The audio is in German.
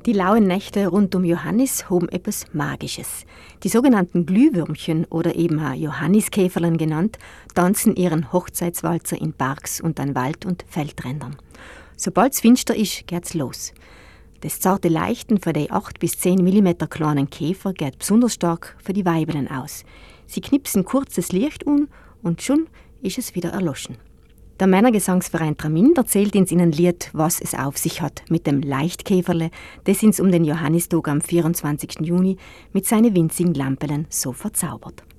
Die lauen Nächte rund um Johannis haben etwas Magisches. Die sogenannten Glühwürmchen oder eben auch Johanniskäferlein genannt, tanzen ihren Hochzeitswalzer in Parks und an Wald- und Feldrändern. Sobald es finster ist, geht's los. Das zarte Leichten für die 8 bis 10 mm kleinen Käfer geht besonders stark für die Weibeln aus. Sie knipsen kurzes Licht und schon ist es wieder erloschen. Der Männergesangsverein Tramin erzählt uns in einem Lied, was es auf sich hat mit dem Leichtkäferle, das uns um den Johannistag am 24. Juni mit seinen winzigen Lampelen so verzaubert.